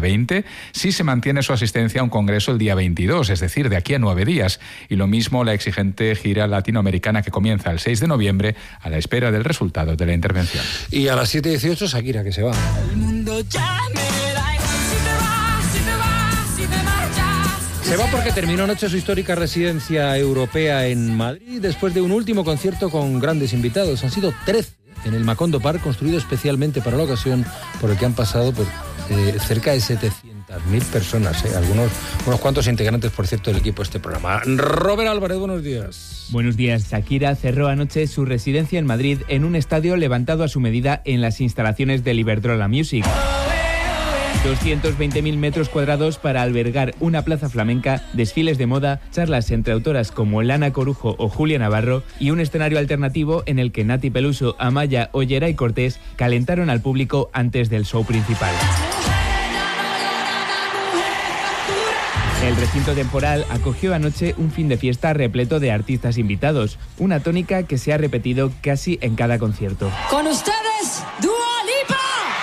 20, si se mantiene su asistencia a un congreso el día 22, es decir, de aquí a 9 días. Y lo mismo la exigente gira latinoamericana que comienza el 6 de noviembre a la espera del resultado de la intervención. Y a las 7:18 Shakira, que se va. El mundo ya me da igual si te vas, si te vas, si te marchas. Se va porque terminó anoche su histórica residencia europea en Madrid después de un último concierto con grandes invitados. Han sido 13 en el Macondo Park, construido especialmente para la ocasión, por el que han pasado cerca de 700.000 personas. Unos cuantos integrantes, por cierto, del equipo de este programa. Robert Álvarez, buenos días. Buenos días. Shakira cerró anoche su residencia en Madrid en un estadio levantado a su medida en las instalaciones del Iberdrola Music. 220.000 metros cuadrados para albergar una plaza flamenca, desfiles de moda, charlas entre autoras como Lana Corujo o Julia Navarro y un escenario alternativo en el que Nati Peluso, Amaya, Ollera y Cortés calentaron al público antes del show principal. El recinto temporal acogió anoche un fin de fiesta repleto de artistas invitados, una tónica que se ha repetido casi en cada concierto. Con ustedes, Dua Lipa.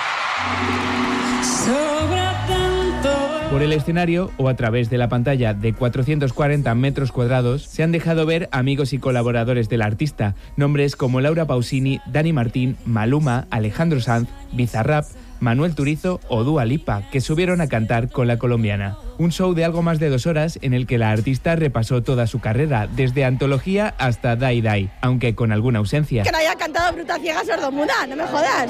Por el escenario o a través de la pantalla de 440 metros cuadrados se han dejado ver amigos y colaboradores del artista, nombres como Laura Pausini, Dani Martín, Maluma, Alejandro Sanz, Bizarrap, Manuel Turizo o Dua Lipa, que subieron a cantar con la colombiana. Un show de algo más de 2 horas en el que la artista repasó toda su carrera, desde Antología hasta Dai Dai, aunque con alguna ausencia. Que no haya cantado Bruta Ciega Sordomuda, no me jodas.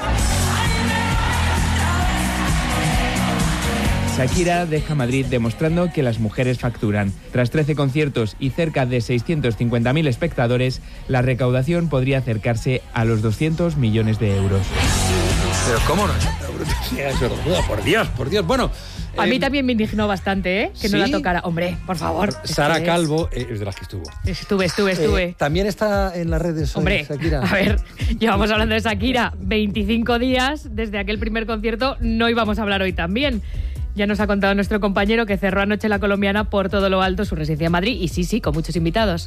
Shakira deja Madrid demostrando que las mujeres facturan. Tras 13 conciertos y cerca de 650.000 espectadores, la recaudación podría acercarse a los 200 millones de euros. Pero ¿cómo no? Por Dios. Bueno, a mí también me indignó bastante, que no ¿sí? la tocara. Hombre, por favor. Sara Calvo es de las que estuvo. Estuve. También está en las redes. Hombre, Shakira. A ver, llevamos hablando de Shakira 25 días desde aquel primer concierto, no íbamos a hablar hoy también. Ya nos ha contado nuestro compañero que cerró anoche la colombiana por todo lo alto su residencia en Madrid y sí, con muchos invitados.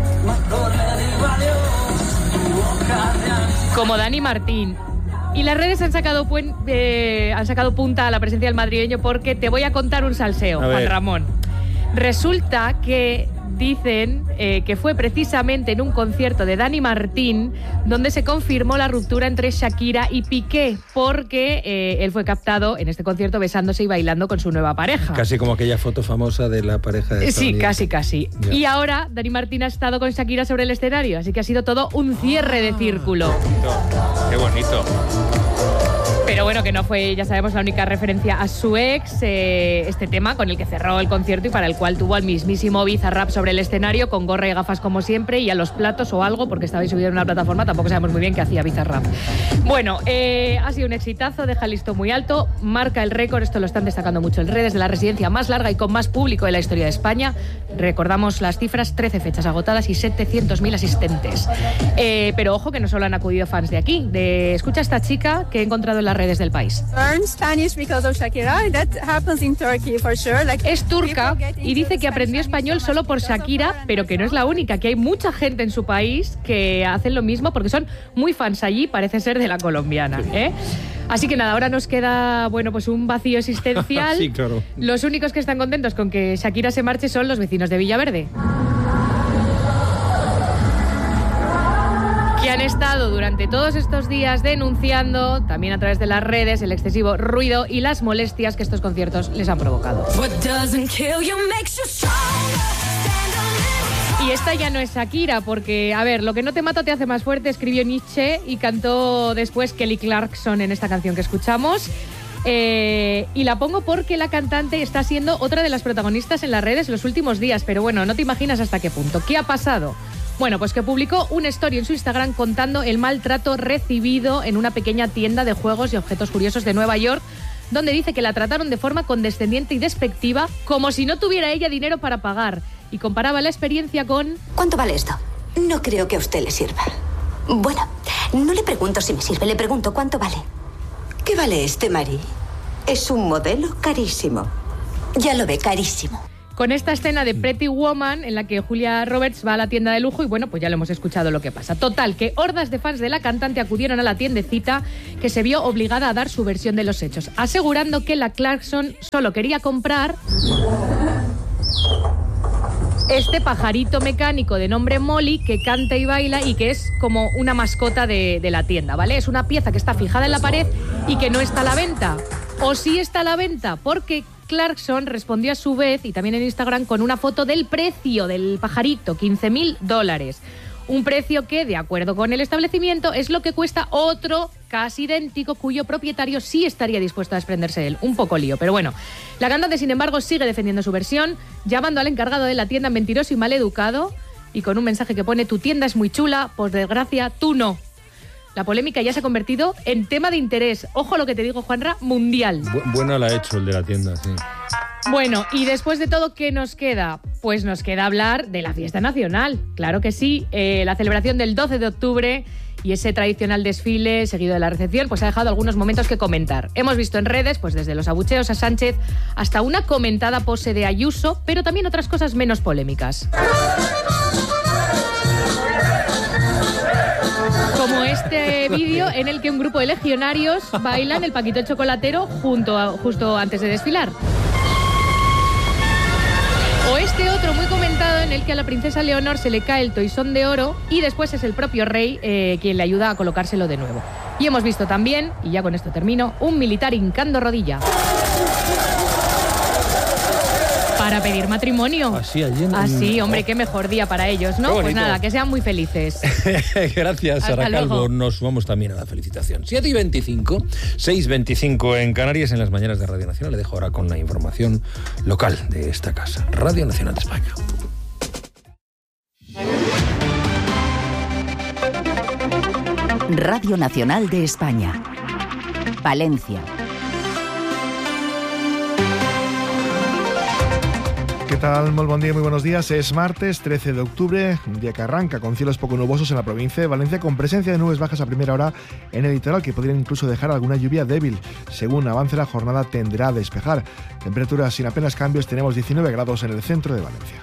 Como Dani Martín. Y las redes han sacado punta a la presencia del madrileño porque te voy a contar un salseo, Juan Ramón. Resulta que dicen que fue precisamente en un concierto de Dani Martín donde se confirmó la ruptura entre Shakira y Piqué, porque él fue captado en este concierto besándose y bailando con su nueva pareja. Casi como aquella foto famosa de la pareja de Sí, casi. Ya. Y ahora Dani Martín ha estado con Shakira sobre el escenario, así que ha sido todo un cierre de círculo. Qué bonito. Pero bueno, que no fue, ya sabemos, la única referencia a su ex, este tema con el que cerró el concierto y para el cual tuvo al mismísimo Bizarrap sobre el escenario con gorra y gafas como siempre y a los platos o algo, porque estaba subido en una plataforma, tampoco sabemos muy bien qué hacía Bizarrap. Bueno, ha sido un exitazo, deja el listón muy alto, marca el récord, esto lo están destacando mucho en redes, de la residencia más larga y con más público de la historia de España. Recordamos las cifras, 13 fechas agotadas y 700.000 asistentes. Pero ojo que no solo han acudido fans de aquí. Escucha a esta chica que he encontrado en las redes del país. Es turca y dice que aprendió español solo por Shakira, pero que no es la única, que hay mucha gente en su país que hacen lo mismo porque son muy fans allí, parece ser, de la colombiana, ¿eh? Así que nada, ahora nos queda, pues un vacío existencial. Sí, claro. Los únicos que están contentos con que Shakira se marche son los vecinos de Villaverde, que han estado durante todos estos días denunciando, también a través de las redes, el excesivo ruido y las molestias que estos conciertos les han provocado. Y esta ya no es Shakira, porque, lo que no te mata te hace más fuerte, escribió Nietzsche y cantó después Kelly Clarkson en esta canción que escuchamos. Y la pongo porque la cantante está siendo otra de las protagonistas en las redes los últimos días, pero bueno, no te imaginas hasta qué punto. ¿Qué ha pasado? Bueno, pues que publicó una story en su Instagram contando el maltrato recibido en una pequeña tienda de juegos y objetos curiosos de Nueva York, donde dice que la trataron de forma condescendiente y despectiva, como si no tuviera ella dinero para pagar, y comparaba la experiencia con... ¿Cuánto vale esto? No creo que a usted le sirva. Bueno, no le pregunto si me sirve, le pregunto cuánto vale. ¿Qué vale este, Mari? Es un modelo carísimo. Ya lo ve, carísimo. con esta escena de Pretty Woman en la que Julia Roberts va a la tienda de lujo y bueno, pues ya lo hemos escuchado lo que pasa. Total, que hordas de fans de la cantante acudieron a la tiendecita, que se vio obligada a dar su versión de los hechos, asegurando que la Clarkson solo quería comprar este pajarito mecánico de nombre Molly que canta y baila y que es como una mascota de la tienda, ¿vale? Es una pieza que está fijada en la pared y que no está a la venta. O sí está a la venta, porque Clarkson respondió a su vez, y también en Instagram, con una foto del precio del pajarito, $15.000. Un precio que, de acuerdo con el establecimiento, es lo que cuesta otro casi idéntico cuyo propietario sí estaría dispuesto a desprenderse de él. Un poco lío, pero bueno. La cantante, sin embargo, sigue defendiendo su versión, llamando al encargado de la tienda mentiroso y maleducado, y con un mensaje que pone: tu tienda es muy chula, por desgracia, tú no. La polémica ya se ha convertido en tema de interés. Ojo lo que te digo, Juanra, mundial. Buena la ha hecho el de la tienda, sí. Bueno, y después de todo, ¿qué nos queda? Pues nos queda hablar de la fiesta nacional. Claro que sí, la celebración del 12 de octubre y ese tradicional desfile seguido de la recepción, pues ha dejado algunos momentos que comentar. Hemos visto en redes, pues desde los abucheos a Sánchez hasta una comentada pose de Ayuso, pero también otras cosas menos polémicas. Como este vídeo en el que un grupo de legionarios bailan el Paquito Chocolatero justo antes de desfilar. O este otro muy comentado en el que a la princesa Leonor se le cae el toisón de oro y después es el propio rey quien le ayuda a colocárselo de nuevo. Y hemos visto también, y ya con esto termino, un militar hincando rodilla para pedir matrimonio. Así, hombre, qué mejor día para ellos, ¿no? Pues nada, que sean muy felices. Gracias, Sara Calvo. Nos vamos también a la felicitación. 7:25, 6:25 en Canarias, en las mañanas de Radio Nacional. Le dejo ahora con la información local de esta casa, Radio Nacional de España. Radio Nacional de España, Valencia. ¿Qué tal? Muy buen día, muy buenos días. Es martes 13 de octubre, un día que arranca con cielos poco nubosos en la provincia de Valencia, con presencia de nubes bajas a primera hora en el litoral, que podrían incluso dejar alguna lluvia débil. Según avance la jornada, tenderá a despejar. Temperaturas sin apenas cambios, tenemos 19 grados en el centro de Valencia.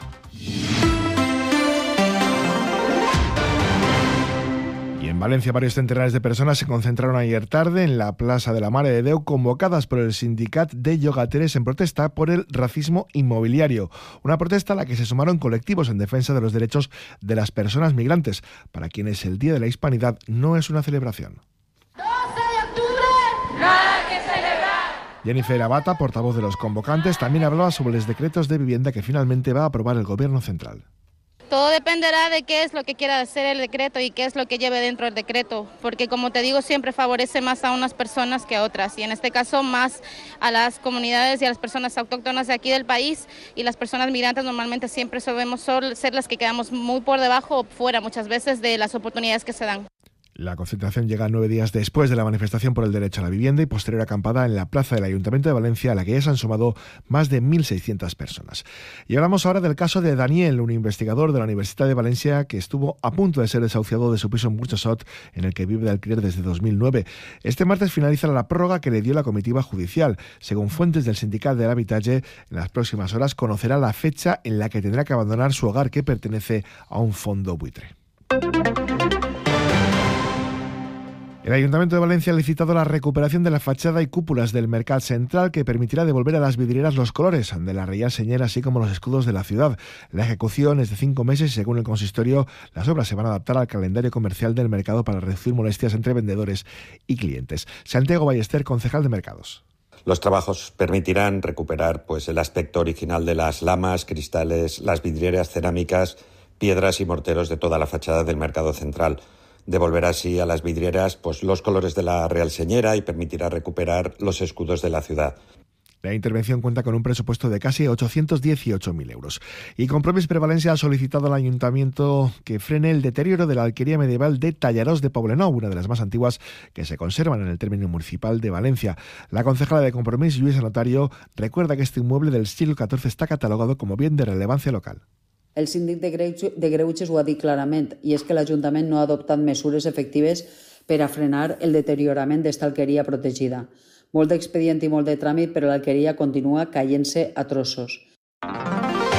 En Valencia, varios centenares de personas se concentraron ayer tarde en la Plaza de la Mare de Déu, convocadas por el Sindicat de Llogateres en protesta por el racismo inmobiliario. Una protesta a la que se sumaron colectivos en defensa de los derechos de las personas migrantes, para quienes el Día de la Hispanidad no es una celebración. 12 de octubre, nada que celebrar. Jennifer Abata, portavoz de los convocantes, también hablaba sobre los decretos de vivienda que finalmente va a aprobar el Gobierno central. Todo dependerá de qué es lo que quiera hacer el decreto y qué es lo que lleve dentro del decreto, porque como te digo, siempre favorece más a unas personas que a otras, y en este caso más a las comunidades y a las personas autóctonas de aquí del país, y las personas migrantes normalmente siempre solemos ser las que quedamos muy por debajo o fuera muchas veces de las oportunidades que se dan. La concentración llega 9 días después de la manifestación por el derecho a la vivienda y posterior acampada en la plaza del Ayuntamiento de Valencia, a la que ya se han sumado más de 1.600 personas. Y hablamos ahora del caso de Daniel, un investigador de la Universidad de Valencia que estuvo a punto de ser desahuciado de su piso en Burjassot, en el que vive de alquiler desde 2009. Este martes finaliza la prórroga que le dio la comitiva judicial. Según fuentes del Sindicat del Habitatge, en las próximas horas conocerá la fecha en la que tendrá que abandonar su hogar, que pertenece a un fondo buitre. El Ayuntamiento de Valencia ha licitado la recuperación de la fachada y cúpulas del Mercat Central, que permitirá devolver a las vidrieras los colores de la Reial Señera, así como los escudos de la ciudad. La ejecución es de 5 meses y, según el consistorio, las obras se van a adaptar al calendario comercial del mercado para reducir molestias entre vendedores y clientes. Santiago Ballester, concejal de Mercados. Los trabajos permitirán recuperar el aspecto original de las lamas, cristales, las vidrieras cerámicas, piedras y morteros de toda la fachada del Mercado Central. Devolverá así a las vidrieras los colores de la Real Señera y permitirá recuperar los escudos de la ciudad. La intervención cuenta con un presupuesto de casi 818.000 euros. Y Compromís per Valencia ha solicitado al Ayuntamiento que frene el deterioro de la alquería medieval de Tallarós de Poblenou, una de las más antiguas que se conservan en el término municipal de Valencia. La concejala de Compromís, Lluïsa Notario, recuerda que este inmueble del siglo XIV está catalogado como bien de relevancia local. El síndic de Greuges ho ha dit clarament, i és que l'Ajuntament no ha adoptat mesures efectives per a frenar el deteriorament d'esta alqueria protegida. Molt d'expedient i molt de tràmit, però l'alqueria continua caient-se a trossos.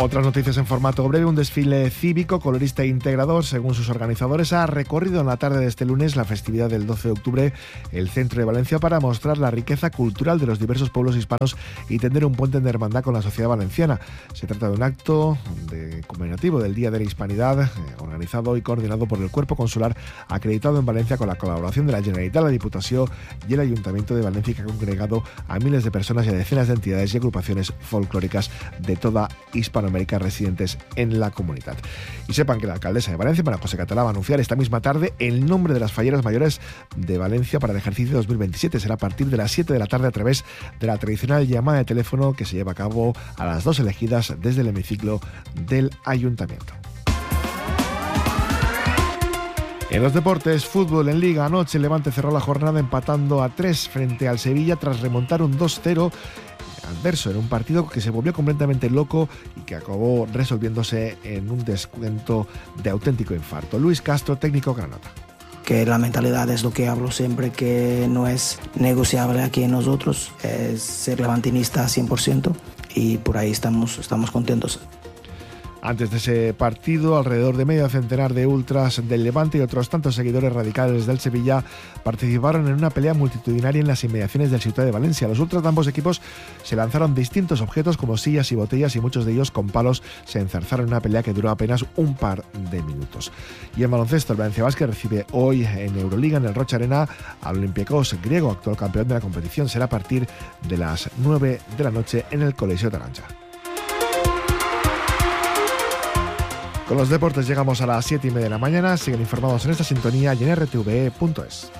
Otras noticias en formato breve. Un desfile cívico, colorista e integrador, según sus organizadores, ha recorrido en la tarde de este lunes la festividad del 12 de octubre el centro de Valencia para mostrar la riqueza cultural de los diversos pueblos hispanos y tender un puente de hermandad con la sociedad valenciana. Se trata de un acto conmemorativo del Día de la Hispanidad, organizado y coordinado por el Cuerpo Consular acreditado en Valencia con la colaboración de la Generalitat, la Diputación y el Ayuntamiento de Valencia, que ha congregado a miles de personas y a decenas de entidades y agrupaciones folclóricas de toda Hispanoamérica residentes en la comunidad. Y sepan que la alcaldesa de Valencia, María José Catalá, va a anunciar esta misma tarde el nombre de las falleras mayores de Valencia para el ejercicio 2027. Será a partir de las 7 de la tarde a través de la tradicional llamada de teléfono que se lleva a cabo a las 2 elegidas desde el hemiciclo del Ayuntamiento. En los deportes, fútbol en Liga. Anoche el Levante cerró la jornada empatando a 3 frente al Sevilla tras remontar un 2-0 adverso en un partido que se volvió completamente loco y que acabó resolviéndose en un descuento de auténtico infarto. Luis Castro, técnico granota. Que la mentalidad es lo que hablo siempre, que no es negociable aquí en nosotros, es ser levantinista 100% y por ahí estamos contentos. Antes de ese partido, alrededor de medio centenar de ultras del Levante y otros tantos seguidores radicales del Sevilla participaron en una pelea multitudinaria en las inmediaciones del Ciutat de Valencia. Los ultras de ambos equipos se lanzaron distintos objetos como sillas y botellas y muchos de ellos con palos se enzarzaron en una pelea que duró apenas un par de minutos. Y en baloncesto, el Valencia Basket recibe hoy en Euroliga, en el Rocha Arena, al Olympiacos griego, actual campeón de la competición. Será a partir de las 9 de la noche en el Coliseo Taranja. Con los deportes llegamos a las 7:30 de la mañana. Siguen informados en esta sintonía y en rtve.es.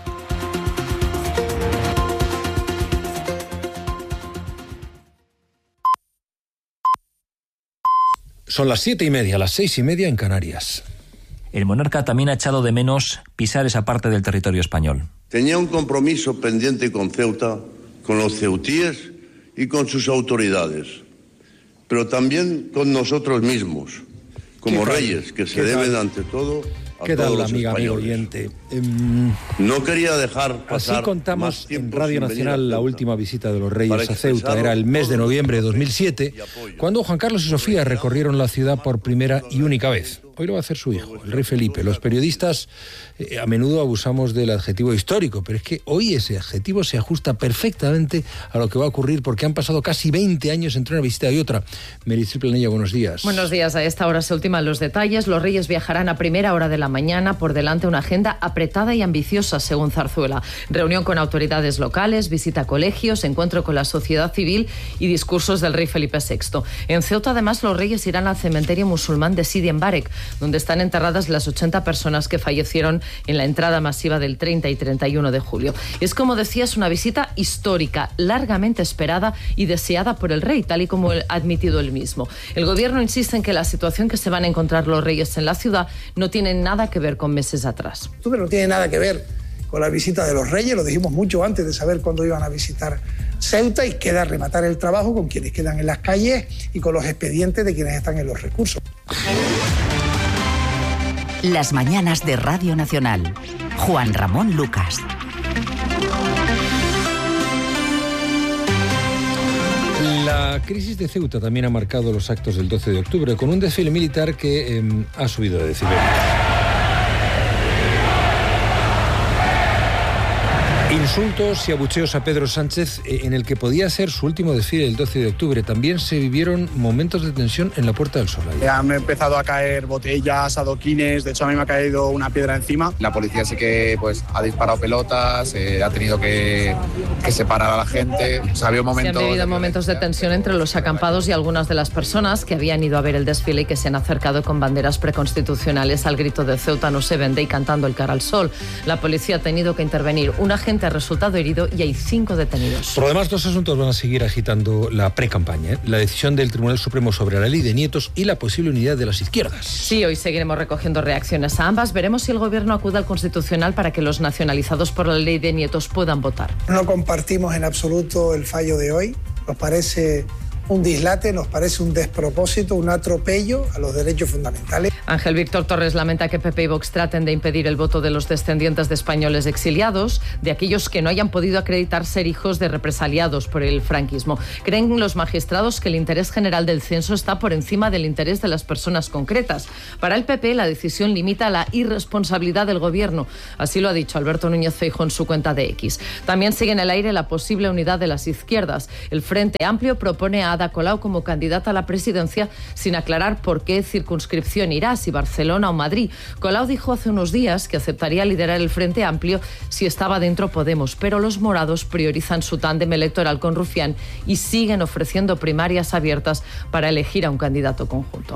Son las 7:30, las 6:30 en Canarias. El monarca también ha echado de menos pisar esa parte del territorio español. Tenía un compromiso pendiente con Ceuta, con los ceutíes y con sus autoridades, pero también con nosotros mismos, como reyes, que se deben ante todo a ¿Qué todos tal, los amigo españoles. oyente? No quería dejar pasar Así contamos más tiempo en Radio sin venir Nacional la Ceuta. última visita de los Reyes Para a Ceuta. expresaros Era el mes de todo noviembre de nuestro 2007, cuando Juan Carlos y Sofía recorrieron la ciudad por primera y única vez. Hoy lo va a hacer su hijo, el rey Felipe. Los periodistas a menudo abusamos del adjetivo histórico, pero es que hoy ese adjetivo se ajusta perfectamente a lo que va a ocurrir porque han pasado casi 20 años entre una visita y otra. Meritxell Planella, buenos días. Buenos días. A esta hora se ultiman los detalles. Los Reyes viajarán a primera hora de la mañana. Por delante una agenda apretada y ambiciosa, según Zarzuela. Reunión con autoridades locales, visita a colegios, encuentro con la sociedad civil y discursos del rey Felipe VI. En Ceuta, además, los Reyes irán al cementerio musulmán de Sidi Mbarek, donde están enterradas las 80 personas que fallecieron en la entrada masiva del 30 y 31 de julio. Es, como decías, una visita histórica, largamente esperada y deseada por el rey, tal y como ha admitido él mismo. El gobierno insiste en que la situación que se van a encontrar los Reyes en la ciudad no tiene nada que ver con meses atrás. No tiene nada que ver con la visita de los Reyes, lo dijimos mucho antes de saber cuándo iban a visitar Ceuta, y queda rematar el trabajo con quienes quedan en las calles y con los expedientes de quienes están en los recursos. Las mañanas de Radio Nacional. Juan Ramón Lucas. La crisis de Ceuta también ha marcado los actos del 12 de octubre con un desfile militar que ha subido de decibelios. Insultos y abucheos a Pedro Sánchez en el que podía ser su último desfile el 12 de octubre. También se vivieron momentos de tensión en la Puerta del Sol. Han empezado a caer botellas, adoquines, de hecho a mí me ha caído una piedra encima. La policía sí que ha disparado pelotas, ha tenido que separar a la gente. O sea, había momentos... Se han vivido momentos de tensión entre los acampados y algunas de las personas que habían ido a ver el desfile y que se han acercado con banderas preconstitucionales al grito de Ceuta no se vende y cantando el cara al sol. La policía ha tenido que intervenir. Un agente ha resultado herido y hay 5 detenidos. Por lo demás, 2 asuntos van a seguir agitando la precampaña. La decisión del Tribunal Supremo sobre la ley de nietos y la posible unidad de las izquierdas. Sí, hoy seguiremos recogiendo reacciones a ambas. Veremos si el Gobierno acude al Constitucional para que los nacionalizados por la ley de nietos puedan votar. No compartimos en absoluto el fallo de hoy. Nos parece un dislate, nos parece un despropósito, un atropello a los derechos fundamentales. Ángel Víctor Torres lamenta que PP y Vox traten de impedir el voto de los descendientes de españoles exiliados, de aquellos que no hayan podido acreditar ser hijos de represaliados por el franquismo. Creen los magistrados que el interés general del censo está por encima del interés de las personas concretas. Para el PP, la decisión limita la irresponsabilidad del gobierno. Así lo ha dicho Alberto Núñez Feijóo en su cuenta de X. También sigue en el aire la posible unidad de las izquierdas. El Frente Amplio propone a Ada Colau como candidata a la presidencia sin aclarar por qué circunscripción irá, si Barcelona o Madrid. Colau dijo hace unos días que aceptaría liderar el Frente Amplio si estaba dentro Podemos, pero los morados priorizan su tándem electoral con Rufián y siguen ofreciendo primarias abiertas para elegir a un candidato conjunto.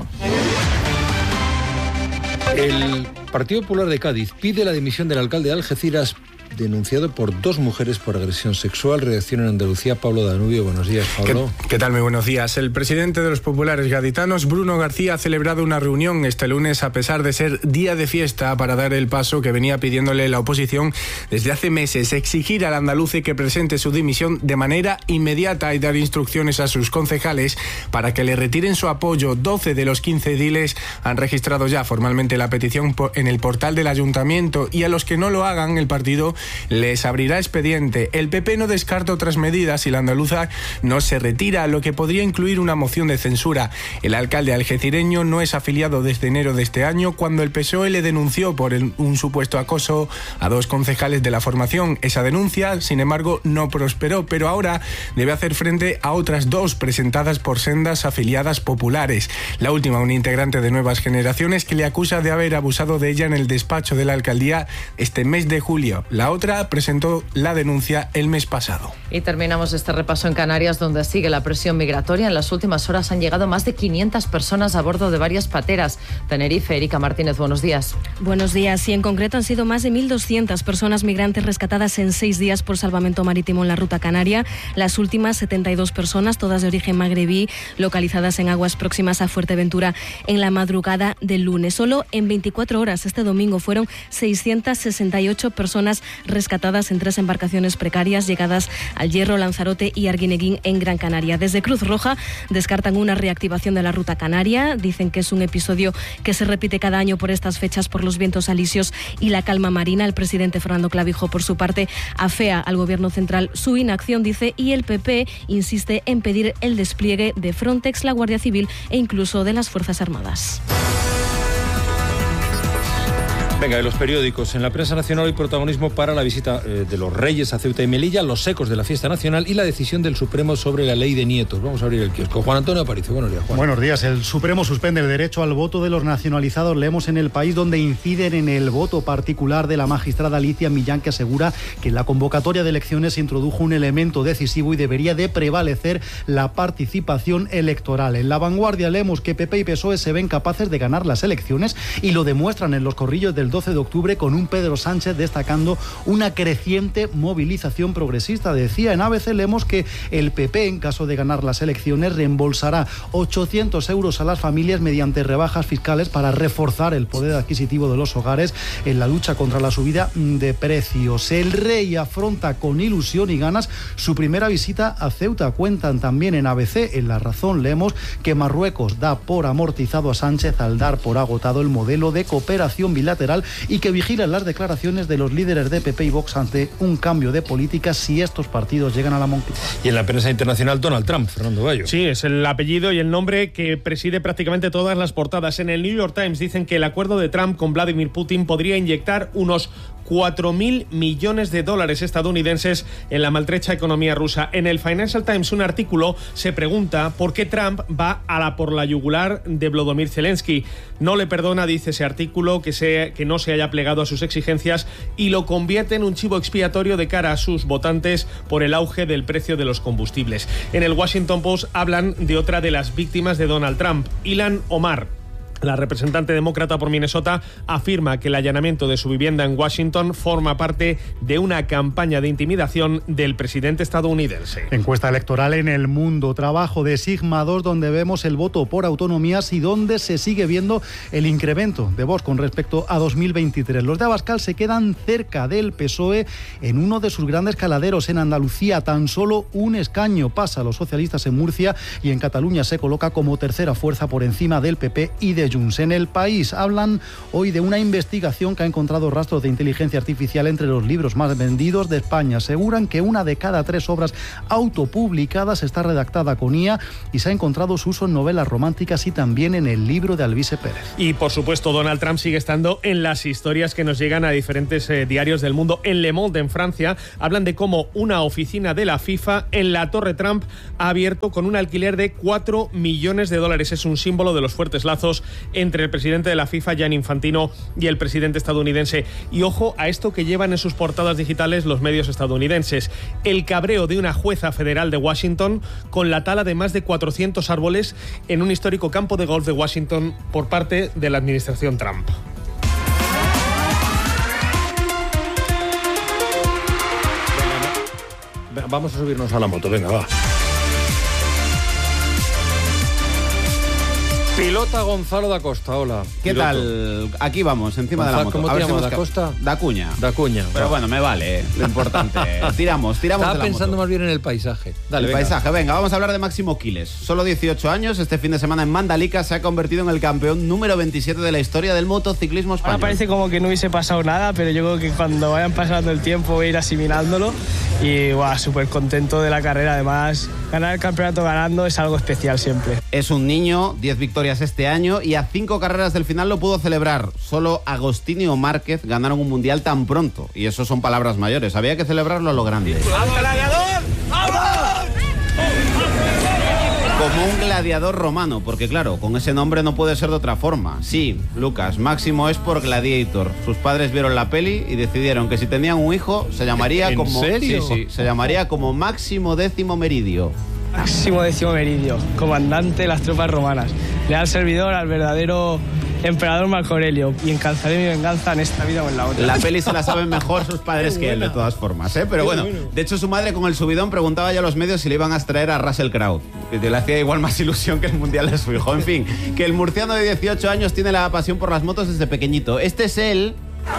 El Partido Popular de Cádiz pide la dimisión del alcalde de Algeciras, denunciado por 2 mujeres por agresión sexual. Reacción en Andalucía, Pablo Danubio. Buenos días, Pablo. ¿Qué tal? Muy buenos días. El presidente de los populares gaditanos, Bruno García, ha celebrado una reunión este lunes a pesar de ser día de fiesta para dar el paso que venía pidiéndole la oposición desde hace meses: exigir al andaluce que presente su dimisión de manera inmediata y dar instrucciones a sus concejales para que le retiren su apoyo. 12 de los 15 ediles han registrado ya formalmente la petición en el portal del ayuntamiento, y a los que no lo hagan, el partido les abrirá expediente. El PP no descarta otras medidas si la andaluza no se retira, lo que podría incluir una moción de censura. El alcalde algecireño no es afiliado desde enero de este año, cuando el PSOE le denunció por un supuesto acoso a 2 concejales de la formación. Esa denuncia, sin embargo, no prosperó, pero ahora debe hacer frente a otras 2 presentadas por sendas afiliadas populares. La última, un integrante de Nuevas Generaciones, que le acusa de haber abusado de ella en el despacho de la alcaldía este mes de julio. La otra presentó la denuncia el mes pasado. Y terminamos este repaso en Canarias, donde sigue la presión migratoria. En las últimas horas han llegado más de 500 personas a bordo de varias pateras. Tenerife, Erika Martínez, buenos días. Buenos días. Y en concreto han sido más de 1.200 personas migrantes rescatadas en 6 días por salvamento marítimo en la ruta canaria. Las últimas 72 personas, todas de origen magrebí, localizadas en aguas próximas a Fuerteventura en la madrugada del lunes. Solo en 24 horas este domingo fueron 668 personas rescatadas en 3 embarcaciones precarias llegadas al Hierro, Lanzarote y Arguineguín en Gran Canaria. Desde Cruz Roja descartan una reactivación de la ruta canaria. Dicen que es un episodio que se repite cada año por estas fechas por los vientos alisios y la calma marina. El presidente Fernando Clavijo, por su parte, afea al gobierno central su inacción, dice, y el PP insiste en pedir el despliegue de Frontex, la Guardia Civil e incluso de las Fuerzas Armadas. Venga, de los periódicos. En la prensa nacional hoy protagonismo para la visita de los Reyes a Ceuta y Melilla, los ecos de la fiesta nacional y la decisión del Supremo sobre la ley de nietos. Vamos a abrir el kiosco. Juan Antonio Aparicio, buenos días, Juan. Buenos días. El Supremo suspende el derecho al voto de los nacionalizados. Leemos en El País, donde inciden en el voto particular de la magistrada Alicia Millán, que asegura que en la convocatoria de elecciones se introdujo un elemento decisivo y debería de prevalecer la participación electoral. En La Vanguardia leemos que PP y PSOE se ven capaces de ganar las elecciones y lo demuestran en los corrillos del 12 de octubre, con un Pedro Sánchez destacando una creciente movilización progresista. Decía en ABC, leemos que el PP, en caso de ganar las elecciones, reembolsará 800 euros a las familias mediante rebajas fiscales para reforzar el poder adquisitivo de los hogares en la lucha contra la subida de precios. El Rey afronta con ilusión y ganas su primera visita a Ceuta. Cuentan también en ABC, en La Razón, leemos que Marruecos da por amortizado a Sánchez al dar por agotado el modelo de cooperación bilateral y que vigilan las declaraciones de los líderes de PP y Vox ante un cambio de política si estos partidos llegan a la Moncloa. Y en la prensa internacional, Donald Trump, Fernando Bayo. Sí, es el apellido y el nombre que preside prácticamente todas las portadas. En el New York Times dicen que el acuerdo de Trump con Vladimir Putin podría inyectar unos 4.000 millones de dólares estadounidenses en la maltrecha economía rusa. En el Financial Times, un artículo se pregunta por qué Trump va a la por la yugular de Volodymyr Zelensky. No le perdona, dice ese artículo, que no se haya plegado a sus exigencias y lo convierte en un chivo expiatorio de cara a sus votantes por el auge del precio de los combustibles. En el Washington Post hablan de otra de las víctimas de Donald Trump, Ilhan Omar, La representante demócrata por Minnesota afirma que el allanamiento de su vivienda en Washington forma parte de una campaña de intimidación del presidente estadounidense. Encuesta electoral en El Mundo, trabajo de Sigma 2, donde vemos el voto por autonomías y donde se sigue viendo el incremento de Vox con respecto a 2023. Los de Abascal se quedan cerca del PSOE en uno de sus grandes caladeros. En Andalucía tan solo un escaño pasa a los socialistas en Murcia, y en Cataluña se coloca como tercera fuerza por encima del PP y de Junts. En El País hablan hoy de una investigación que ha encontrado rastros de inteligencia artificial entre los libros más vendidos de España. Aseguran que 1 de cada 3 obras autopublicadas está redactada con IA y se ha encontrado su uso en novelas románticas y también en el libro de Alvise Pérez. Y por supuesto, Donald Trump sigue estando en las historias que nos llegan a diferentes diarios del mundo. En Le Monde, en Francia, hablan de cómo una oficina de la FIFA en la Torre Trump ha abierto con un alquiler de $4 millones. Es un símbolo de los fuertes lazos entre el presidente de la FIFA, Gianni Infantino, y el presidente estadounidense. Y ojo a esto que llevan en sus portadas digitales los medios estadounidenses: el cabreo de una jueza federal de Washington con la tala de más de 400 árboles en un histórico campo de golf de Washington por parte de la administración Trump. Vamos a subirnos a la moto, venga, va. Pilota Gonzalo da Costa, hola. ¿Qué tal? Aquí vamos, encima Gonzalo, de la moto. ¿Cómo te llamas, da Costa? Da Cuña. Da Cuña. Pero bueno, me vale, lo importante. Tiramos de la moto. Estaba pensando más bien en el paisaje. Dale, el venga. paisaje, venga, vamos a hablar de Máximo Quiles. Solo 18 años, este fin de semana en Mandalika se ha convertido en el campeón número 27 de la historia del motociclismo español. Ahora parece como que no hubiese pasado nada, pero yo creo que cuando vayan pasando el tiempo voy a ir asimilándolo y súper contento de la carrera. Además, ganar el campeonato ganando es algo especial siempre. Es un niño, 10 victorias este año y a 5 carreras del final lo pudo celebrar. Solo Agostini o Márquez ganaron un mundial tan pronto y eso son palabras mayores. Había que celebrarlo a lo grande. ¡Vamos, gladiador! ¡Vamos! Como un gladiador romano, porque claro, con ese nombre no puede ser de otra forma. Sí, Lucas, Máximo es por Gladiator. Sus padres vieron la peli y decidieron que si tenían un hijo se llamaría ¿En como... serio? Sí, se llamaría como Máximo Décimo Meridio. Máximo Décimo Meridio, comandante de las tropas romanas. Leal servidor al verdadero emperador Marco Aurelio, y alcanzaré mi venganza en esta vida o en la otra. La peli se la saben mejor sus padres que él, de todas formas, ¿eh? Pero bueno, de hecho su madre con el subidón preguntaba ya a los medios si le iban a extraer a Russell Crowe, que le hacía igual más ilusión que el mundial de su hijo. En fin, que el murciano de 18 años tiene la pasión por las motos desde pequeñito. Este es él...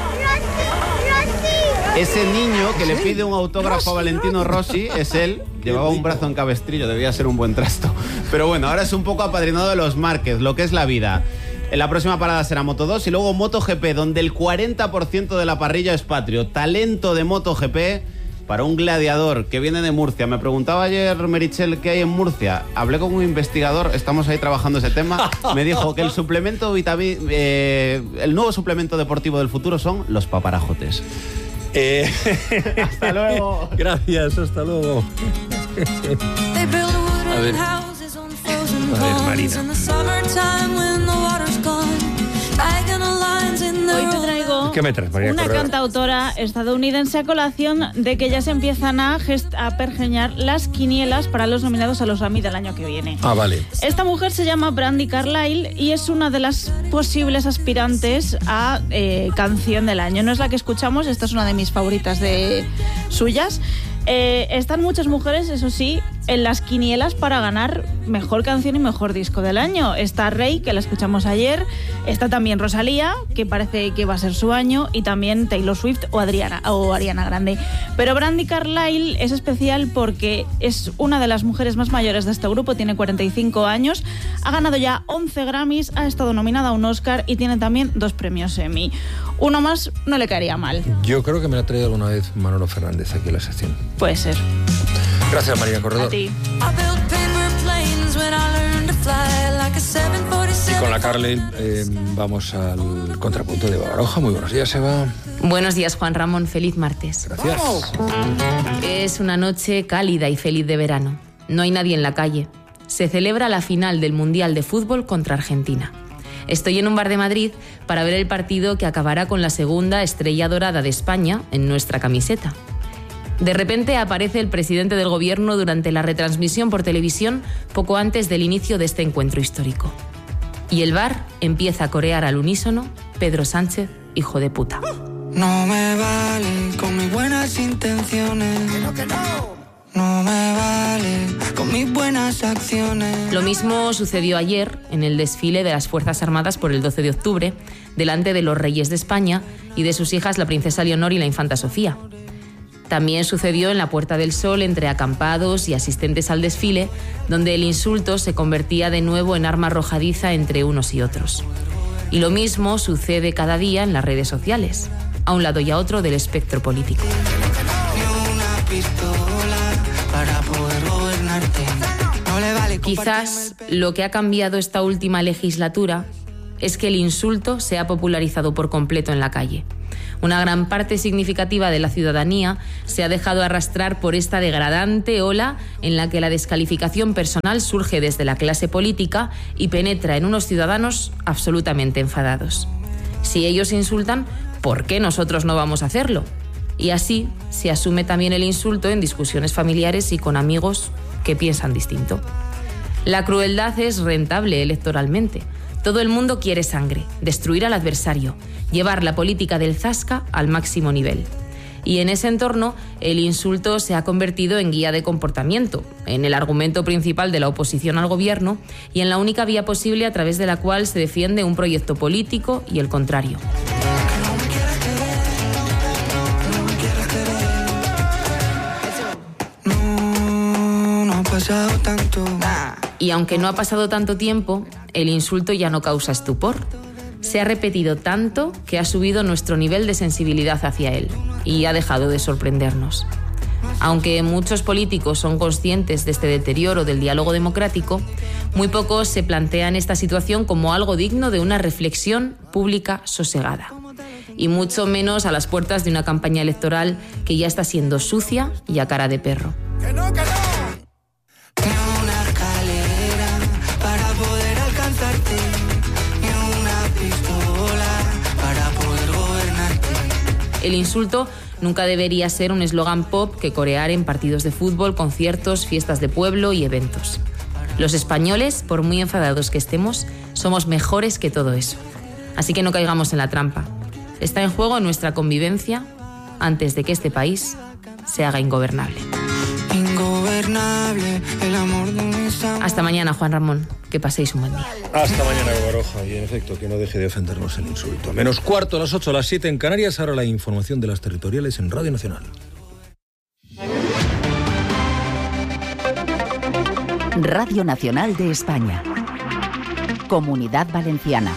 Ese niño que le pide un autógrafo a Valentino Rossi es él. Llevaba un brazo en cabestrillo, debía ser un buen trasto. Pero bueno, ahora es un poco apadrinado de los Márquez, lo que es la vida. En la próxima parada será Moto 2 y luego MotoGP, donde el 40% de la parrilla es patrio. Talento de MotoGP para un gladiador que viene de Murcia. Me preguntaba ayer Merichel qué hay en Murcia. Hablé con un investigador, estamos ahí trabajando ese tema. Me dijo que el suplemento el nuevo suplemento deportivo del futuro son los paparajotes. Hasta luego. Gracias, hasta luego. A ver, Marina. Hoy te traigo ¿Qué me traes, María una Correa? cantautora estadounidense a colación de que ya se empiezan a pergeñar las quinielas para los nominados a los Grammy del año que viene. Ah, vale. Esta mujer se llama Brandi Carlile y es una de las posibles aspirantes a canción del año. No es la que escuchamos, esta es una de mis favoritas de suyas. Están muchas mujeres, eso sí, en las quinielas para ganar mejor canción y mejor disco del año. Está Rey, que la escuchamos ayer. Está también Rosalía, que parece que va a ser su año. Y también Taylor Swift o Ariana Grande. Pero Brandi Carlile es especial porque es una de las mujeres más mayores de este grupo. Tiene 45 años. Ha ganado ya 11 Grammys. Ha estado nominada a un Oscar y tiene también 2 premios Emmy. Uno más no le caería mal. Yo creo que me la ha traído alguna vez Manolo Fernández aquí en la sección. Puede ser. Gracias, María Corredor. A ti. Y con la Carlile vamos al contrapunto de Eva Baroja. Muy buenos días, Eva. Buenos días, Juan Ramón. Feliz martes. Gracias. Es una noche cálida y feliz de verano. No hay nadie en la calle. Se celebra la final del Mundial de Fútbol contra Argentina. Estoy en un bar de Madrid para ver el partido que acabará con la segunda estrella dorada de España en nuestra camiseta. De repente aparece el presidente del gobierno durante la retransmisión por televisión poco antes del inicio de este encuentro histórico. Y el bar empieza a corear al unísono Pedro Sánchez, hijo de puta. No me vale con mis buenas intenciones. No me vale con mis buenas acciones. Lo mismo sucedió ayer en el desfile de las Fuerzas Armadas por el 12 de octubre, delante de los reyes de España y de sus hijas la princesa Leonor y la infanta Sofía. También sucedió en la Puerta del Sol entre acampados y asistentes al desfile, donde el insulto se convertía de nuevo en arma arrojadiza entre unos y otros. Y lo mismo sucede cada día en las redes sociales, a un lado y a otro del espectro político. Quizás lo que ha cambiado esta última legislatura es que el insulto se ha popularizado por completo en la calle. Una gran parte significativa de la ciudadanía se ha dejado arrastrar por esta degradante ola en la que la descalificación personal surge desde la clase política y penetra en unos ciudadanos absolutamente enfadados. Si ellos insultan, ¿por qué nosotros no vamos a hacerlo? Y así se asume también el insulto en discusiones familiares y con amigos que piensan distinto. La crueldad es rentable electoralmente. Todo el mundo quiere sangre, destruir al adversario, llevar la política del zasca al máximo nivel. Y en ese entorno, el insulto se ha convertido en guía de comportamiento, en el argumento principal de la oposición al gobierno y en la única vía posible a través de la cual se defiende un proyecto político y el contrario. Y aunque no ha pasado tanto tiempo, el insulto ya no causa estupor. Se ha repetido tanto que ha subido nuestro nivel de sensibilidad hacia él y ha dejado de sorprendernos. Aunque muchos políticos son conscientes de este deterioro del diálogo democrático, muy pocos se plantean esta situación como algo digno de una reflexión pública sosegada. Y mucho menos a las puertas de una campaña electoral que ya está siendo sucia y a cara de perro. El insulto nunca debería ser un eslogan pop que corear en partidos de fútbol, conciertos, fiestas de pueblo y eventos. Los españoles, por muy enfadados que estemos, somos mejores que todo eso. Así que no caigamos en la trampa. Está en juego nuestra convivencia antes de que este país se haga ingobernable. Ingobernable, el amor de mis amores. Hasta mañana, Juan Ramón. Que paséis un buen día. Hasta mañana, Baroja. Y en efecto, que no deje de ofendernos el insulto. Menos cuarto, a las 8, a las 7 en Canarias. Ahora la información de las territoriales en Radio Nacional. Radio Nacional de España. Comunidad Valenciana.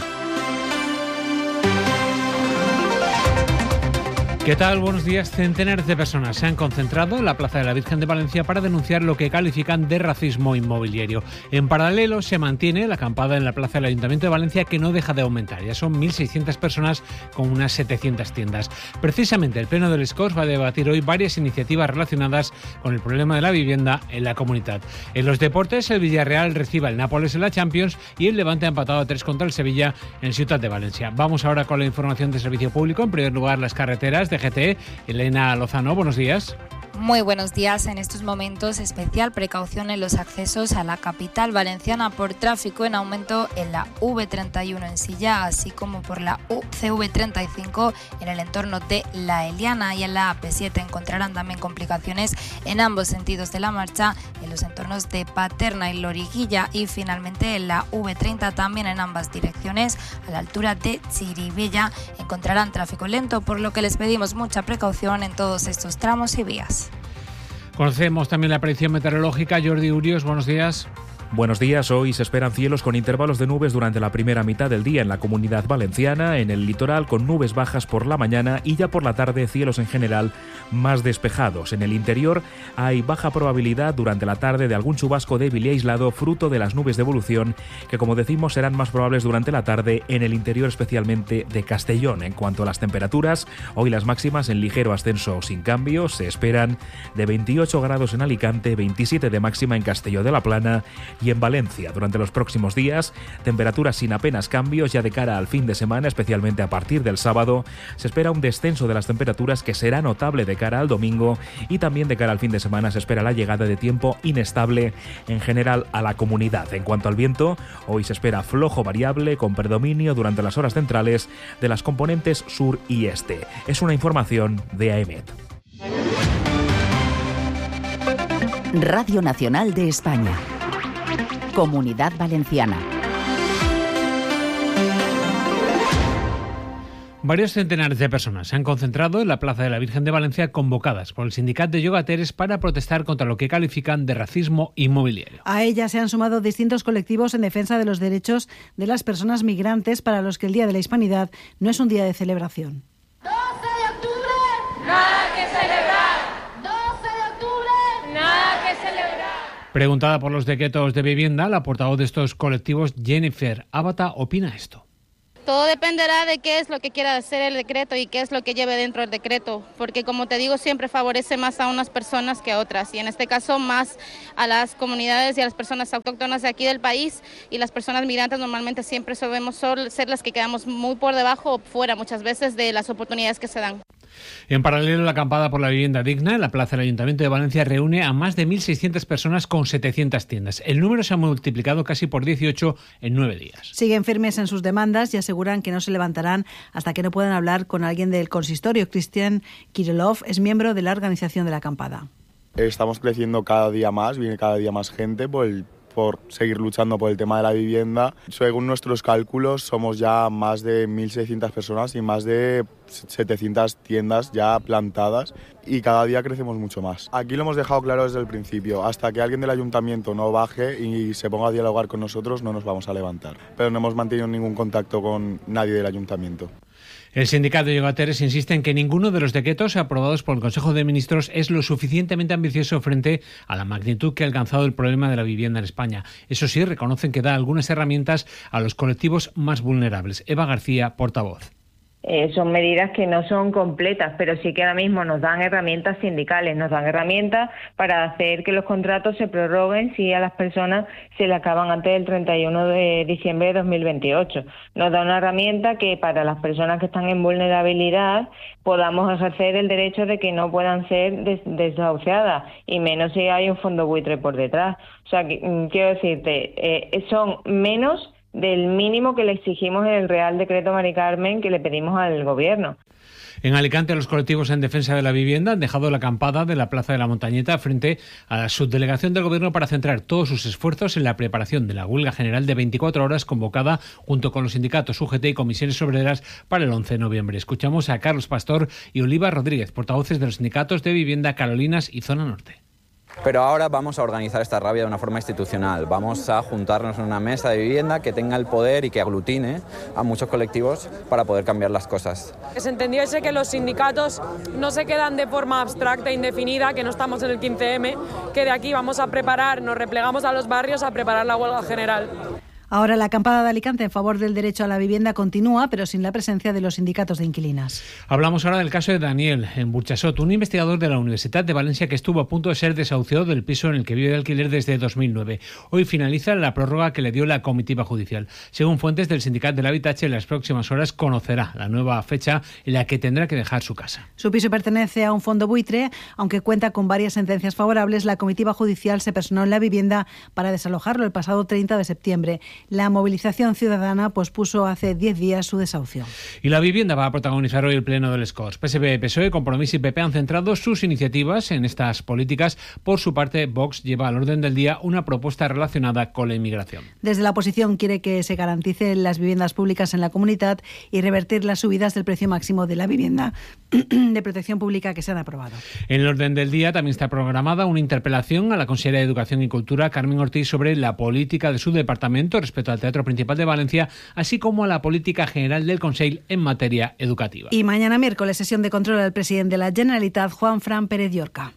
¿Qué tal? Buenos días. Centenares de personas se han concentrado en la Plaza de la Virgen de Valencia para denunciar lo que califican de racismo inmobiliario. En paralelo, se mantiene la acampada en la Plaza del Ayuntamiento de Valencia, que no deja de aumentar. Ya son 1.600 personas con unas 700 tiendas. Precisamente, el Pleno del SCOS va a debatir hoy varias iniciativas relacionadas con el problema de la vivienda en la comunidad. En los deportes, el Villarreal recibe al Nápoles en la Champions y el Levante ha empatado a 3 contra el Sevilla en Ciutat de Valencia. Vamos ahora con la información de servicio público. En primer lugar, las carreteras de GT. Elena Lozano, buenos días. Muy buenos días. En estos momentos, especial precaución en los accesos a la capital valenciana por tráfico en aumento en la V31 en Silla, así como por la CV35 en el entorno de La Eliana, y en la AP7 encontrarán también complicaciones en ambos sentidos de la marcha en los entornos de Paterna y Loriguilla, y finalmente en la V30 también en ambas direcciones a la altura de Chirivella encontrarán tráfico lento, por lo que les pedimos mucha precaución en todos estos tramos y vías. Conocemos también la predicción meteorológica. Jordi Urios, buenos días. Buenos días. Hoy se esperan cielos con intervalos de nubes durante la primera mitad del día en la Comunidad Valenciana, en el litoral con nubes bajas por la mañana y ya por la tarde cielos en general más despejados. En el interior hay baja probabilidad durante la tarde de algún chubasco débil y aislado fruto de las nubes de evolución que, como decimos, serán más probables durante la tarde en el interior, especialmente de Castellón. En cuanto a las temperaturas, hoy las máximas en ligero ascenso o sin cambio. Se esperan de 28 grados en Alicante, 27 de máxima en Castelló de la Plana, Y en Valencia, durante los próximos días, temperaturas sin apenas cambios ya de cara al fin de semana, especialmente a partir del sábado. Se espera un descenso de las temperaturas que será notable de cara al domingo, y también de cara al fin de semana se espera la llegada de tiempo inestable en general a la comunidad. En cuanto al viento, hoy se espera flojo variable con predominio durante las horas centrales de las componentes sur y este. Es una información de AEMET. Radio Nacional de España. Comunidad Valenciana. Varios centenares de personas se han concentrado en la Plaza de la Virgen de Valencia, convocadas por el sindicato de yogateres para protestar contra lo que califican de racismo inmobiliario. A ellas se han sumado distintos colectivos en defensa de los derechos de las personas migrantes, para los que el Día de la Hispanidad no es un día de celebración. 12 de octubre, nada que celebrar. 12 de octubre, nada que celebrar. Preguntada por los decretos de vivienda, la portavoz de estos colectivos, Jennifer Ábata, opina esto. Todo dependerá de qué es lo que quiera hacer el decreto y qué es lo que lleve dentro del decreto, porque como te digo, siempre favorece más a unas personas que a otras, y en este caso más a las comunidades y a las personas autóctonas de aquí del país, y las personas migrantes normalmente siempre solemos ser las que quedamos muy por debajo o fuera muchas veces de las oportunidades que se dan. En paralelo, la acampada por la vivienda digna en la plaza del Ayuntamiento de Valencia reúne a más de 1.600 personas con 700 tiendas. El número se ha multiplicado casi por 18 en 9 días. Siguen firmes en sus demandas y aseguran que no se levantarán hasta que no puedan hablar con alguien del consistorio. Cristian Kirilov es miembro de la organización de la acampada. Estamos creciendo cada día más, viene cada día más gente por seguir luchando por el tema de la vivienda. Según nuestros cálculos, somos ya más de 1.600 personas y más de 700 tiendas ya plantadas, y cada día crecemos mucho más. Aquí lo hemos dejado claro desde el principio: hasta que alguien del ayuntamiento no baje y se ponga a dialogar con nosotros, no nos vamos a levantar. Pero no hemos mantenido ningún contacto con nadie del ayuntamiento. El sindicato de yogateres insiste en que ninguno de los decretos aprobados por el Consejo de Ministros es lo suficientemente ambicioso frente a la magnitud que ha alcanzado el problema de la vivienda en España. Eso sí, reconocen que da algunas herramientas a los colectivos más vulnerables. Eva García, portavoz. Son medidas que no son completas, pero sí que ahora mismo nos dan herramientas sindicales, nos dan herramientas para hacer que los contratos se prorroguen si a las personas se le acaban antes del 31 de diciembre de 2028. Nos da una herramienta que para las personas que están en vulnerabilidad podamos ejercer el derecho de que no puedan ser desahuciadas, y menos si hay un fondo buitre por detrás. O sea, quiero decirte, son menos del mínimo que le exigimos en el Real Decreto Mari Carmen que le pedimos al Gobierno. En Alicante, los colectivos en defensa de la vivienda han dejado la acampada de la Plaza de la Montañeta frente a la subdelegación del Gobierno para centrar todos sus esfuerzos en la preparación de la huelga general de 24 horas convocada junto con los sindicatos UGT y comisiones obreras para el 11 de noviembre. Escuchamos a Carlos Pastor y Oliva Rodríguez, portavoces de los sindicatos de vivienda Carolinas y Zona Norte. Pero ahora vamos a organizar esta rabia de una forma institucional. Vamos a juntarnos en una mesa de vivienda que tenga el poder y que aglutine a muchos colectivos para poder cambiar las cosas. Que se entendiese que los sindicatos no se quedan de forma abstracta e indefinida, que no estamos en el 15M, que de aquí vamos a preparar, nos replegamos a los barrios a preparar la huelga general. Ahora la acampada de Alicante en favor del derecho a la vivienda continúa, pero sin la presencia de los sindicatos de inquilinas. Hablamos ahora del caso de Daniel en Burchasot, un investigador de la Universidad de Valencia que estuvo a punto de ser desahuciado del piso en el que vive de alquiler desde 2009. Hoy finaliza la prórroga que le dio la comitiva judicial. Según fuentes del Sindicat del Habitatge, en las próximas horas conocerá la nueva fecha en la que tendrá que dejar su casa. Su piso pertenece a un fondo buitre, aunque cuenta con varias sentencias favorables. La comitiva judicial se personó en la vivienda para desalojarlo el pasado 30 de septiembre. La movilización ciudadana pospuso hace 10 días su desahucio. Y la vivienda va a protagonizar hoy el pleno del Corts. PSB, PSOE, Compromís y PP han centrado sus iniciativas en estas políticas. Por su parte, Vox lleva al orden del día una propuesta relacionada con la inmigración. Desde la oposición quiere que se garanticen las viviendas públicas en la comunidad y revertir las subidas del precio máximo de la vivienda de protección pública que se han aprobado. En el orden del día también está programada una interpelación a la consejera de Educación y Cultura, Carmen Ortiz, sobre la política de su departamento respecto al Teatro Principal de Valencia, así como a la política general del Consell en materia educativa. Y mañana miércoles, sesión de control al presidente de la Generalitat, Juanfran Pérez Llorca.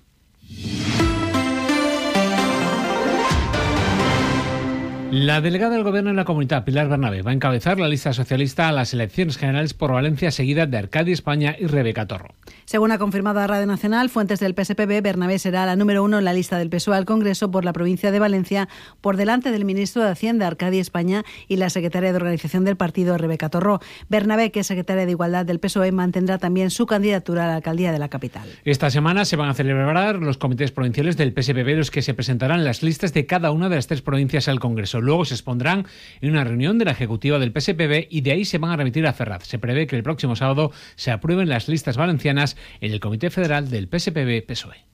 La delegada del Gobierno en la Comunidad, Pilar Bernabé, va a encabezar la lista socialista a las elecciones generales por Valencia, seguida de Arcadi España y Rebeca Torro. Según ha confirmado a Radio Nacional, fuentes del PSPB, Bernabé será la número 1 en la lista del PSOE al Congreso por la provincia de Valencia, por delante del ministro de Hacienda, Arcadi España, y la secretaria de Organización del partido, Rebeca Torro. Bernabé, que es secretaria de Igualdad del PSOE, mantendrá también su candidatura a la alcaldía de la capital. Esta semana se van a celebrar los comités provinciales del PSPB, los que se presentarán las listas de cada una de las 3 provincias al Congreso. Luego se expondrán en una reunión de la ejecutiva del PSPB y de ahí se van a remitir a Ferraz. Se prevé que el próximo sábado se aprueben las listas valencianas en el Comité Federal del PSPB-PSOE.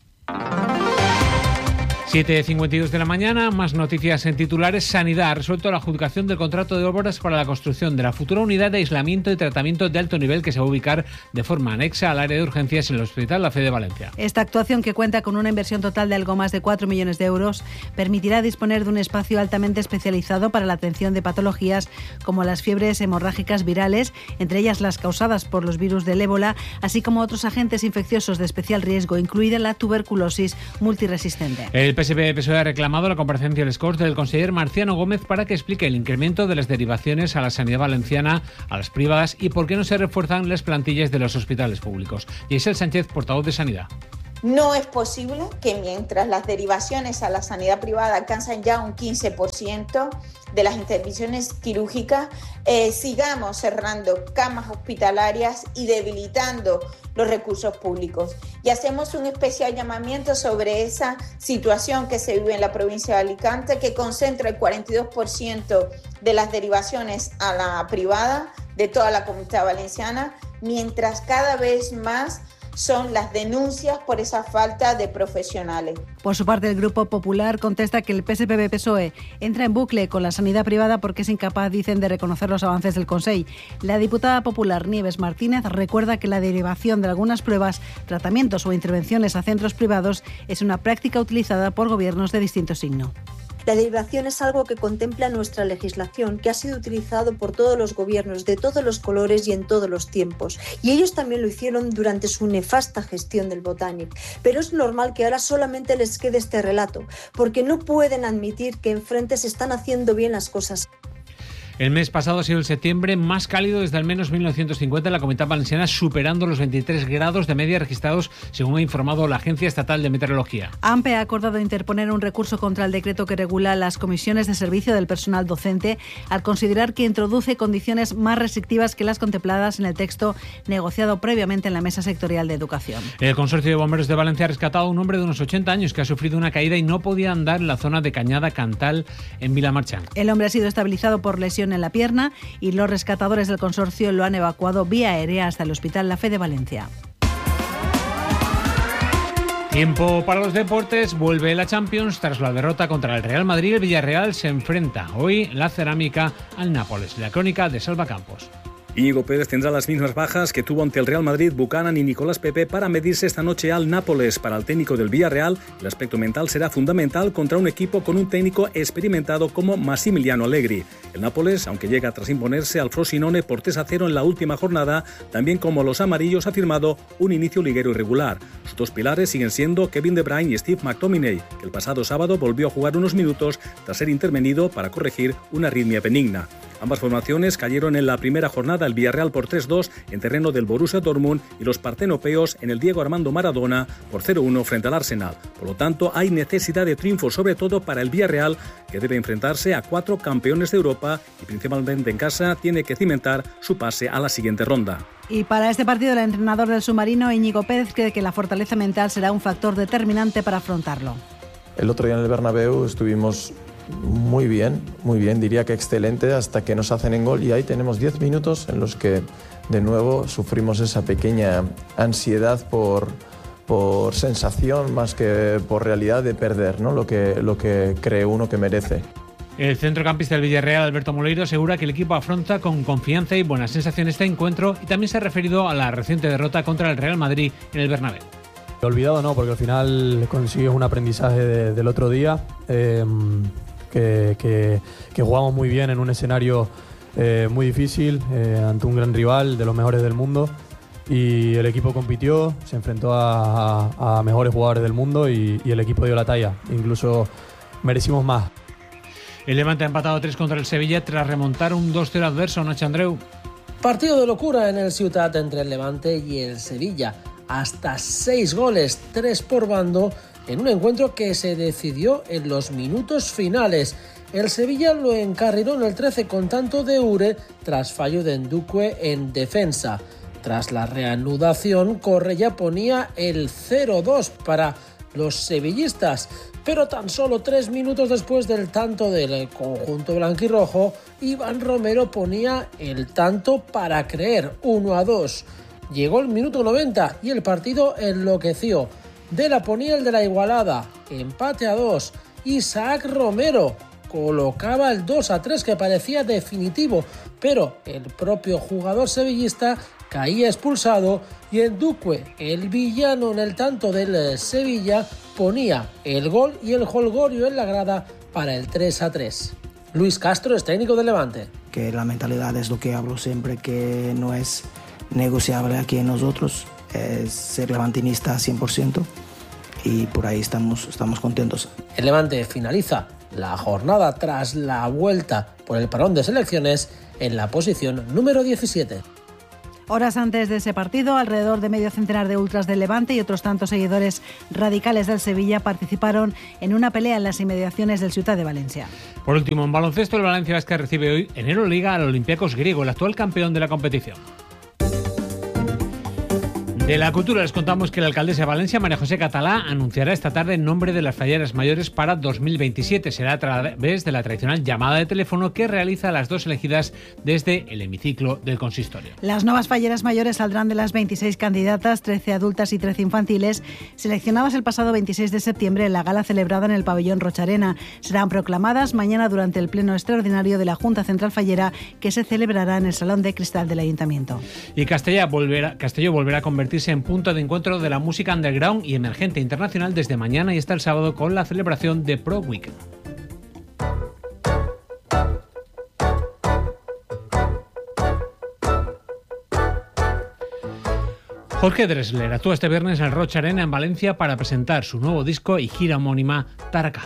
7:52 de la mañana, más noticias en titulares. Sanidad ha resuelto la adjudicación del contrato de obras para la construcción de la futura unidad de aislamiento y tratamiento de alto nivel que se va a ubicar de forma anexa al área de urgencias en el Hospital La Fe de Valencia. Esta actuación, que cuenta con una inversión total de algo más de 4 millones de euros, permitirá disponer de un espacio altamente especializado para la atención de patologías como las fiebres hemorrágicas virales, entre ellas las causadas por los virus del ébola, así como otros agentes infecciosos de especial riesgo, incluida la tuberculosis multiresistente. El PSPB-PSOE ha reclamado la comparecencia del SCOS del conseller Marciano Gómez para que explique el incremento de las derivaciones a la sanidad valenciana, a las privadas y por qué no se refuerzan las plantillas de los hospitales públicos. Giselle Sánchez, portavoz de Sanidad. No es posible que mientras las derivaciones a la sanidad privada alcanzan ya un 15% de las intervenciones quirúrgicas, sigamos cerrando camas hospitalarias y debilitando los recursos públicos. Y hacemos un especial llamamiento sobre esa situación que se vive en la provincia de Alicante, que concentra el 42% de las derivaciones a la privada de toda la Comunidad Valenciana, mientras cada vez más son las denuncias por esa falta de profesionales. Por su parte, el Grupo Popular contesta que el PSPB-PSOE entra en bucle con la sanidad privada porque es incapaz, dicen, de reconocer los avances del Consell. La diputada popular Nieves Martínez recuerda que la derivación de algunas pruebas, tratamientos o intervenciones a centros privados es una práctica utilizada por gobiernos de distinto signo. La derivación es algo que contempla nuestra legislación, que ha sido utilizado por todos los gobiernos de todos los colores y en todos los tiempos. Y ellos también lo hicieron durante su nefasta gestión del Botanic. Pero es normal que ahora solamente les quede este relato, porque no pueden admitir que enfrente se están haciendo bien las cosas. El mes pasado ha sido el septiembre más cálido desde al menos 1950 en la Comunidad Valenciana, superando los 23 grados de media registrados, según ha informado la Agencia Estatal de Meteorología. AMPE ha acordado interponer un recurso contra el decreto que regula las comisiones de servicio del personal docente, al considerar que introduce condiciones más restrictivas que las contempladas en el texto negociado previamente en la Mesa Sectorial de Educación. El Consorcio de Bomberos de Valencia ha rescatado a un hombre de unos 80 años que ha sufrido una caída y no podía andar en la zona de Cañada Cantal, en Vilamarchán. El hombre ha sido estabilizado por lesión en la pierna y los rescatadores del consorcio lo han evacuado vía aérea hasta el Hospital La Fe de Valencia. Tiempo para los deportes. Vuelve la Champions tras la derrota contra el Real Madrid. El Villarreal se enfrenta hoy la Cerámica al Nápoles. La crónica de Salva Campos. Íñigo Pérez tendrá las mismas bajas que tuvo ante el Real Madrid, Buchanan y Nicolás Pepe para medirse esta noche al Nápoles. Para el técnico del Villarreal, el aspecto mental será fundamental contra un equipo con un técnico experimentado como Massimiliano Allegri. El Nápoles, aunque llega tras imponerse al Frosinone por 3-0 en la última jornada, también como los amarillos ha firmado un inicio liguero irregular. Sus dos pilares siguen siendo Kevin De Bruyne y Steve McTominay, que el pasado sábado volvió a jugar unos minutos tras ser intervenido para corregir una arritmia benigna. Ambas formaciones cayeron en la primera jornada, el Villarreal por 3-2 en terreno del Borussia Dortmund y los partenopeos en el Diego Armando Maradona por 0-1 frente al Arsenal. Por lo tanto, hay necesidad de triunfo, sobre todo para el Villarreal, que debe enfrentarse a 4 campeones de Europa y principalmente en casa tiene que cimentar su pase a la siguiente ronda. Y para este partido, el entrenador del submarino, Íñigo Pérez, cree que la fortaleza mental será un factor determinante para afrontarlo. El otro día en el Bernabéu estuvimos muy bien, diría que excelente, hasta que nos hacen en gol y ahí tenemos 10 minutos en los que de nuevo sufrimos esa pequeña ansiedad por sensación más que por realidad de perder, ¿no? lo que cree uno que merece. El centrocampista del Villarreal, Alberto Moleiro, asegura que el equipo afronta con confianza y buena sensación este encuentro y también se ha referido a la reciente derrota contra el Real Madrid en el Bernabéu. Olvidado no, porque al final consigues un aprendizaje del otro día, que jugamos muy bien en un escenario muy difícil, ante un gran rival de los mejores del mundo, y el equipo compitió, se enfrentó a mejores jugadores del mundo y el equipo dio la talla, incluso merecimos más. El Levante ha empatado a 3 contra el Sevilla tras remontar un 2-0 adverso. Nacho Andreu. Partido de locura en el Ciutat entre el Levante y el Sevilla. Hasta 6 goles, 3 por bando, en un encuentro que se decidió en los minutos finales. El Sevilla lo encarriló en el 13 con tanto de Ure tras fallo de Ndukwe en defensa. Tras la reanudación, Correia ponía el 0-2 para los sevillistas, pero tan solo 3 minutos después del tanto del conjunto blanquirrojo, Iván Romero ponía el tanto para creer, 1-2. Llegó el minuto 90 y el partido enloqueció. Dela ponía el de la igualada, empate a 2. Isaac Romero colocaba el 2-3 que parecía definitivo, pero el propio jugador sevillista caía expulsado y Ndukwe, el villano en el tanto del Sevilla, ponía el gol y el jolgorio en la grada para el 3-3. Luis Castro es técnico del Levante. Que la mentalidad es lo que hablo siempre, que no es negociable aquí en nosotros, es ser levantinista 100% y por ahí estamos contentos. El Levante finaliza la jornada tras la vuelta por el parón de selecciones en la posición número 17. Horas antes de ese partido, alrededor de medio centenar de ultras del Levante y otros tantos seguidores radicales del Sevilla participaron en una pelea en las inmediaciones del Ciutat de Valencia. Por último, en baloncesto, el Valencia Basket recibe hoy en Euroliga al Olympiacos griego, el actual campeón de la competición. De la cultura les contamos que la alcaldesa de Valencia, María José Catalá, anunciará esta tarde el nombre de las falleras mayores para 2027. Será a través de la tradicional llamada de teléfono que realiza las dos elegidas desde el hemiciclo del consistorio. Las nuevas falleras mayores saldrán de las 26 candidatas, 13 adultas y 13 infantiles, seleccionadas el pasado 26 de septiembre en la gala celebrada en el pabellón Rocharena. Serán proclamadas mañana durante el pleno extraordinario de la Junta Central Fallera, que se celebrará en el Salón de Cristal del Ayuntamiento. Y Castelló volverá a convertirse en punto de encuentro de la música underground y emergente internacional desde mañana y hasta el sábado con la celebración de Pro Weekend. Jorge Drexler actúa este viernes en el Rocharena en Valencia para presentar su nuevo disco y gira homónima Taraka.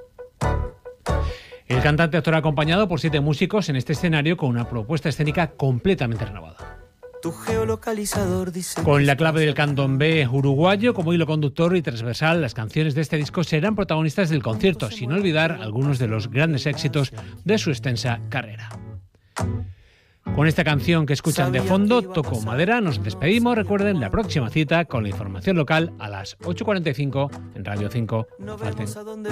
El cantante actúa acompañado por 7 músicos en este escenario con una propuesta escénica completamente renovada. Tu geolocalizador dice... Con la clave del candombe uruguayo como hilo conductor y transversal, las canciones de este disco serán protagonistas del concierto, sin olvidar algunos de los grandes éxitos de su extensa carrera. Con esta canción que escuchan de fondo, Toco Madera, nos despedimos. Recuerden la próxima cita con la información local a las 8:45 en Radio 5.